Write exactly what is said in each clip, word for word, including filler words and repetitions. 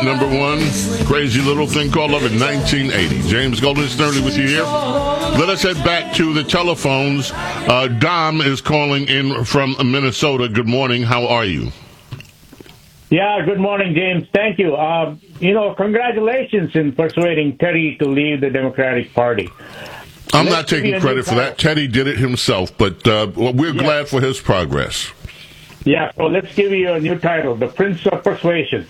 hit number one, Crazy Little Thing Called Love in nineteen eighty. James Golden Snerdly with you here. Let us head back to the telephones. Uh, Dom is calling in from Minnesota. Good morning. How are you? Yeah, good morning, James. Thank you. Uh, you know, congratulations in persuading Teddy to leave the Democratic Party. I'm Let's not taking credit for that. Teddy did it himself, but uh, we're yeah. glad for his progress. Yeah, so let's give you a new title, The Prince of Persuasion.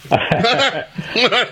I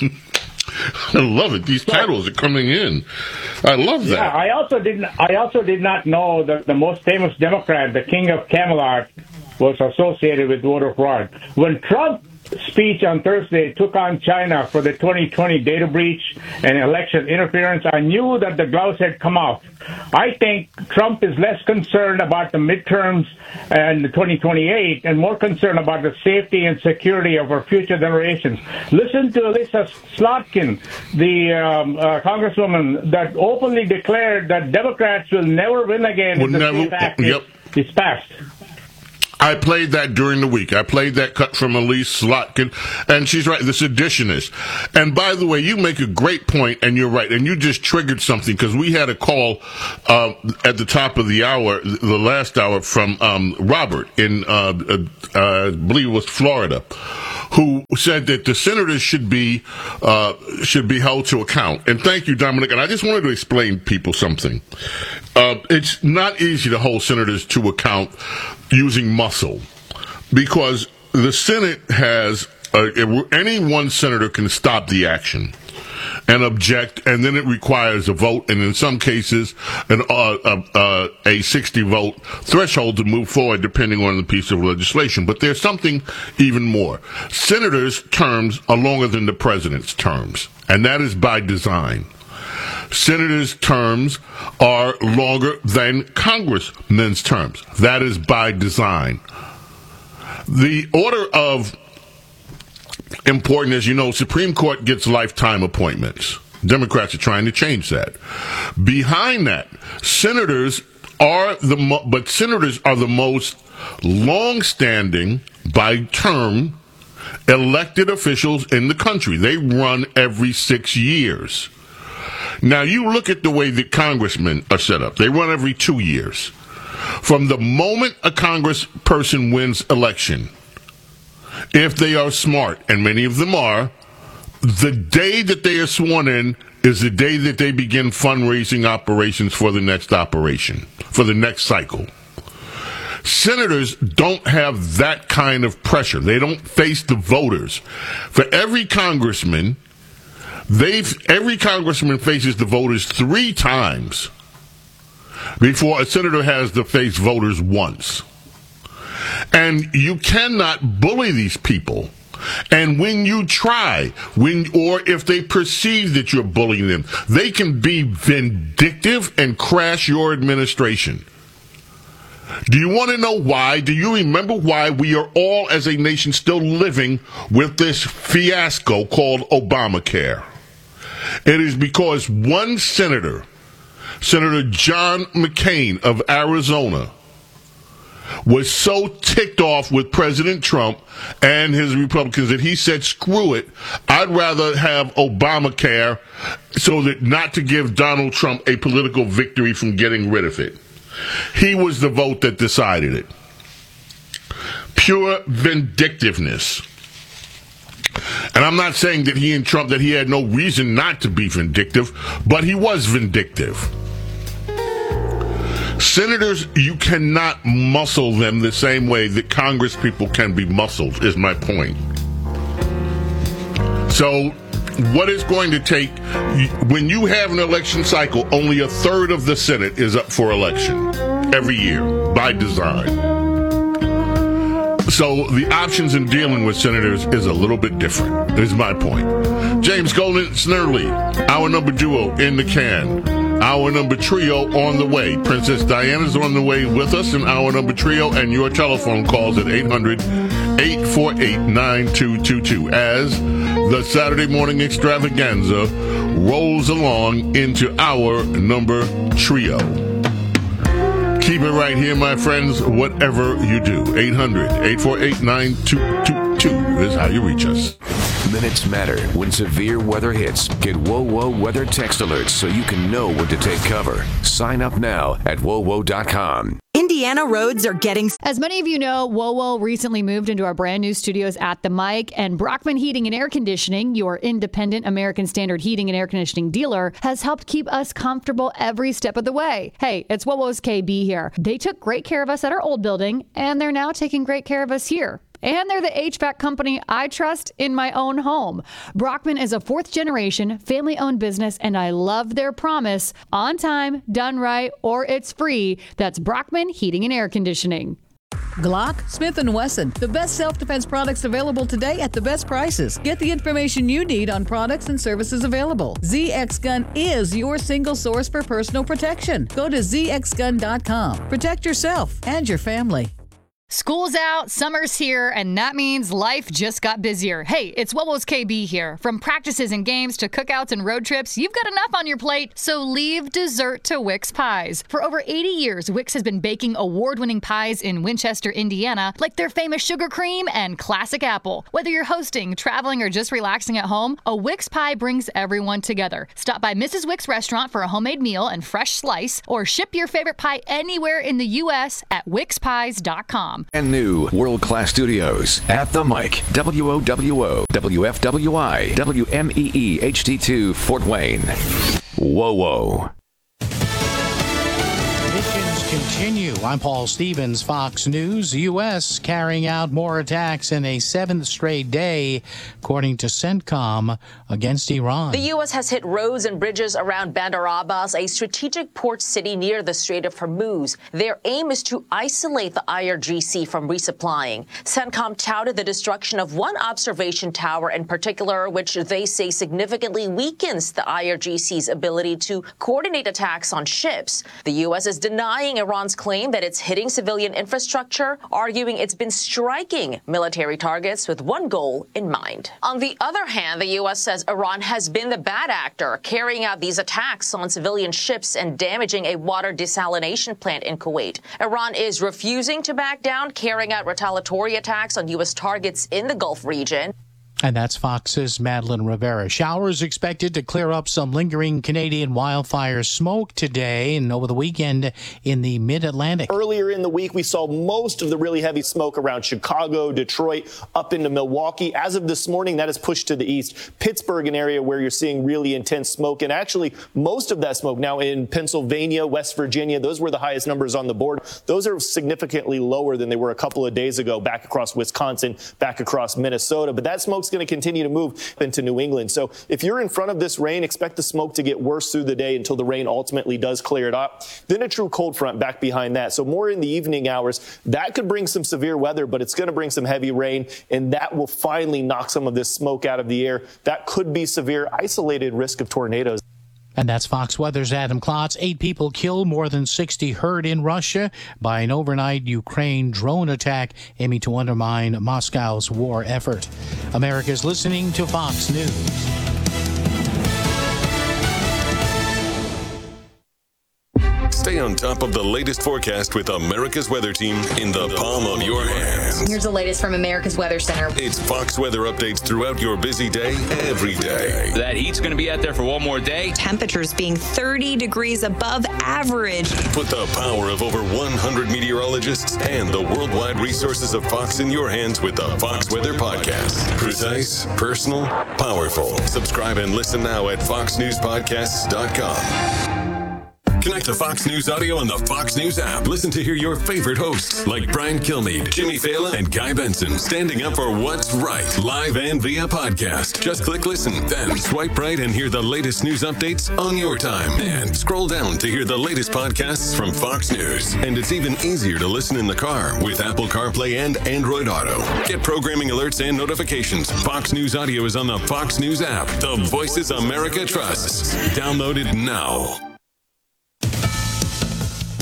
love it. These titles are coming in. I love that. Yeah, I also didn't. I also did not know that the most famous Democrat, the King of Camelot, was associated with voter fraud. When Trump's speech on Thursday took on China for the twenty twenty data breach and election interference, I knew that the gloves had come off. I think Trump is less concerned about the midterms and the twenty twenty-eight and more concerned about the safety and security of our future generations. Listen to Lisa Slotkin, the um, uh, congresswoman that openly declared that Democrats will never win again Will if the never, SAFE Act yep. is, is passed. I played that during the week. I played that cut from Elise Slotkin, and she's right, the seditionist. And by the way, you make a great point, and you're right, and you just triggered something, because we had a call uh, at the top of the hour, the last hour, from um, Robert in, uh, uh, I believe it was Florida, who said that the senators should be uh, should be held to account. And thank you, Dominic. And I just wanted to explain people something. Uh, it's not easy to hold senators to account using muscle, because the Senate has uh, any one senator can stop the action and object, and then it requires a vote, and in some cases, an, uh, uh, uh, a sixty vote threshold to move forward, depending on the piece of legislation. But there's something even more. Senators' terms are longer than the president's terms, and that is by design. Senators' terms are longer than congressmen's terms. That is by design. The order of important, as you know, Supreme Court gets lifetime appointments. Democrats are trying to change that. Behind that, senators are the mo- but senators are the most long-standing, by term, elected officials in the country. They run every six years. Now, you look at the way that congressmen are set up. They run every two years. From the moment a congressperson wins election, if they are smart, and many of them are, the day that they are sworn in is the day that they begin fundraising operations for the next operation, for the next cycle. Senators don't have that kind of pressure. They don't face the voters. For every congressman, They've, every congressman faces the voters three times before a senator has to face voters once. And you cannot bully these people. And when you try, when or if they perceive that you're bullying them, they can be vindictive and crash your administration. Do you want to know why? Do you remember why we are all, as a nation, still living with this fiasco called Obamacare? It is because one senator, Senator John McCain of Arizona, was so ticked off with President Trump and his Republicans that he said, screw it, I'd rather have Obamacare so that not to give Donald Trump a political victory from getting rid of it. He was the vote that decided it. Pure vindictiveness. And I'm not saying that he and Trump, that he had no reason not to be vindictive, but he was vindictive. Senators, you cannot muscle them the same way that Congress people can be muscled, is my point. So, what it's going to take, when you have an election cycle, only a third of the Senate is up for election every year, by design. So the options in dealing with senators is a little bit different, is my point. James Golden Snerdly, our number duo in the can. Our number trio on the way. Princess Diana's on the way with us in our number trio, and your telephone calls at eight hundred, eight four eight, nine two two two as the Saturday morning extravaganza rolls along into our number trio. Keep it right here, my friends, whatever you do. eight hundred, eight four eight, nine two two two is how you reach us. Minutes matter when severe weather hits. Get WoWo weather text alerts so you can know when to take cover. Sign up now at W O W O dot com. Indiana roads are getting... As many of you know, WoWo recently moved into our brand new studios at the Mic, and Brockman Heating and Air Conditioning, your independent American Standard heating and air conditioning dealer, has helped keep us comfortable every step of the way. Hey, it's WoWo's K B here. They took great care of us at our old building, and they're now taking great care of us here. And they're the H V A C company I trust in my own home. Brockman is a fourth-generation, family-owned business, and I love their promise: on time, done right, or it's free. That's Brockman Heating and Air Conditioning. Glock, Smith and Wesson, the best self-defense products available today at the best prices. Get the information you need on products and services available. Z X Gun is your single source for personal protection. Go to Z X gun dot com. Protect yourself and your family. School's out, summer's here, and that means life just got busier. Hey, it's WoWo's K B here. From practices and games to cookouts and road trips, you've got enough on your plate, so leave dessert to Wix Pies. For over eighty years, Wix has been baking award-winning pies in Winchester, Indiana, like their famous sugar cream and classic apple. Whether you're hosting, traveling, or just relaxing at home, a Wix pie brings everyone together. Stop by Missus Wix restaurant for a homemade meal and fresh slice, or ship your favorite pie anywhere in the U S at wix pies dot com. And new world-class studios at the Mic. W O W O, W F W I, W M E E H D two, Fort Wayne. WoWo. Missions continue. I'm Paul Stevens, Fox News. U S carrying out more attacks in a seventh straight day, according to CENTCOM, against Iran. The U S has hit roads and bridges around Bandar Abbas, a strategic port city near the Strait of Hormuz. Their aim is to isolate the I R G C from resupplying. CENTCOM touted the destruction of one observation tower in particular, which they say significantly weakens the I R G C's ability to coordinate attacks on ships. The U S is denying Iran's claim that it's hitting civilian infrastructure, arguing it's been striking military targets with one goal in mind. On the other hand, the U S says Iran has been the bad actor, carrying out these attacks on civilian ships and damaging a water desalination plant in Kuwait. Iran is refusing to back down, carrying out retaliatory attacks on U S targets in the Gulf region. And that's Fox's Madeline Rivera. Showers expected to clear up some lingering Canadian wildfire smoke today and over the weekend in the mid-Atlantic. Earlier in the week, we saw most of the really heavy smoke around Chicago, Detroit, up into Milwaukee. As of this morning, that is pushed to the east. Pittsburgh, an area where you're seeing really intense smoke. And actually, most of that smoke now in Pennsylvania, West Virginia, those were the highest numbers on the board. Those are significantly lower than they were a couple of days ago, back across Wisconsin, back across Minnesota. But that smoke's going to continue to move into New England. So if you're in front of this rain, expect the smoke to get worse through the day until the rain ultimately does clear it up. Then a true cold front back behind that. So more in the evening hours. That could bring some severe weather, but it's going to bring some heavy rain, and that will finally knock some of this smoke out of the air. That could be severe, isolated risk of tornadoes. And that's Fox Weather's Adam Klotz. Eight people killed, more than sixty hurt in Russia by an overnight Ukraine drone attack aiming to undermine Moscow's war effort. America's listening to Fox News. Stay on top of the latest forecast with America's Weather Team in the palm of your hands. Here's the latest from America's Weather Center. It's Fox weather updates throughout your busy day, every day. That heat's going to be out there for one more day. Temperatures being thirty degrees above average. Put the power of over one hundred meteorologists and the worldwide resources of Fox in your hands with the Fox Weather Podcast. Precise, personal, powerful. Subscribe and listen now at fox news podcasts dot com. Connect to Fox News Audio on the Fox News app. Listen to hear your favorite hosts like Brian Kilmeade, Jimmy Fallon, and Guy Benson standing up for what's right, live and via podcast. Just click listen, then swipe right and hear the latest news updates on your time. And scroll down to hear the latest podcasts from Fox News. And it's even easier to listen in the car with Apple CarPlay and Android Auto. Get programming alerts and notifications. Fox News Audio is on the Fox News app. The voices America trusts. Download it now. The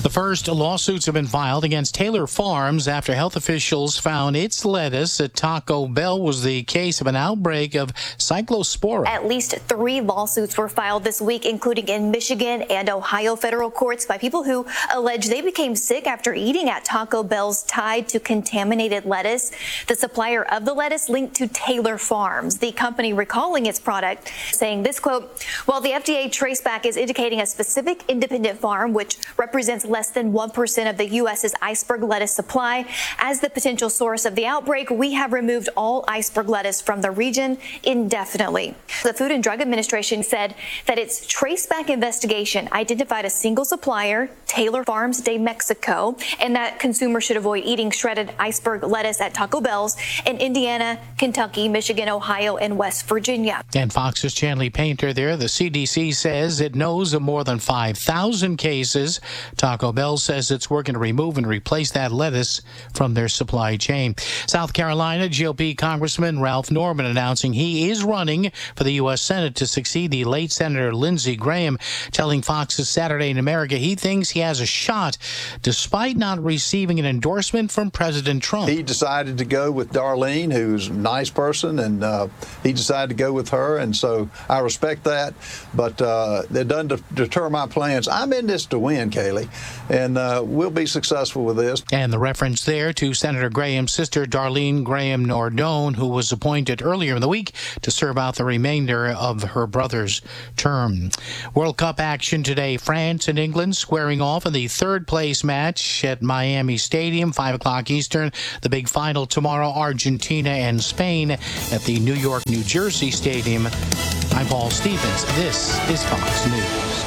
The first lawsuits have been filed against Taylor Farms after health officials found its lettuce at Taco Bell was the case of an outbreak of cyclospora. At least three lawsuits were filed this week, including in Michigan and Ohio federal courts by people who allege they became sick after eating at Taco Bell's tied to contaminated lettuce. The supplier of the lettuce linked to Taylor Farms, the company recalling its product, saying this quote, while the F D A traceback is indicating a specific independent farm, which represents less than one percent of the U S's iceberg lettuce supply, as the potential source of the outbreak, we have removed all iceberg lettuce from the region indefinitely. The Food and Drug Administration said that its traceback investigation identified a single supplier, Taylor Farms de Mexico, and that consumers should avoid eating shredded iceberg lettuce at Taco Bell's in Indiana, Kentucky, Michigan, Ohio, and West Virginia. And Fox's Chanley Painter there. The C D C says it knows of more than five thousand cases. Taco Bell says it's working to remove and replace that lettuce from their supply chain. South Carolina G O P Congressman Ralph Norman announcing he is running for the U S Senate to succeed the late Senator Lindsey Graham, telling Fox's Saturday in America he thinks he has a shot despite not receiving an endorsement from President Trump. He decided to go with Darlene, who's a nice person, and uh, he decided to go with her, and so I respect that, but uh, that doesn't de- deter my plans. I'm in this to win, Kaylee, and uh, we'll be successful with this. And the reference there to Senator Graham's sister, Darlene Graham Nardone, who was appointed earlier in the week to serve out the remainder of her brother's term. World Cup action today. France and England squaring off in the third place match at Miami Stadium, five o'clock Eastern. The big final tomorrow, Argentina and Spain at the New York, New Jersey Stadium. I'm Paul Stevens. This is Fox News.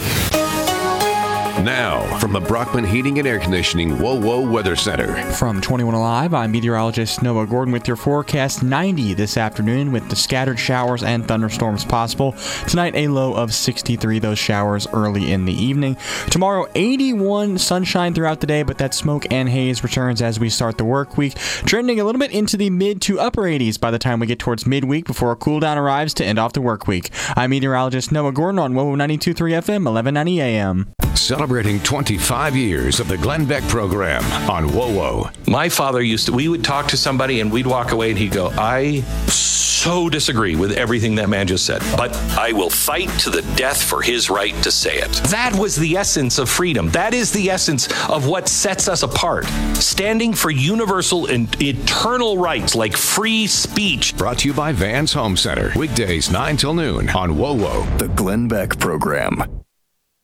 Now, from the Brockman Heating and Air Conditioning Whoa Whoa Weather Center. From twenty-one Alive, I'm meteorologist Noah Gordon with your forecast. ninety this afternoon with the scattered showers and thunderstorms possible. Tonight, a low of sixty-three, those showers early in the evening. Tomorrow, eighty-one, sunshine throughout the day, but that smoke and haze returns as we start the work week, trending a little bit into the mid to upper eighties by the time we get towards midweek before a cool down arrives to end off the work week. I'm meteorologist Noah Gordon on Whoa ninety-two point three F M, eleven ninety A M. Celebrating twenty-five years of the Glenn Beck program on Whoa Whoa. My father used to, we would talk to somebody and we'd walk away and he'd go, I so disagree with everything that man just said, but I will fight to the death for his right to say it. That was the essence of freedom. That is the essence of what sets us apart. Standing for universal and eternal rights like free speech. Brought to you by Vans Home Center. Weekdays nine till noon on Whoa Whoa. The Glenn Beck program.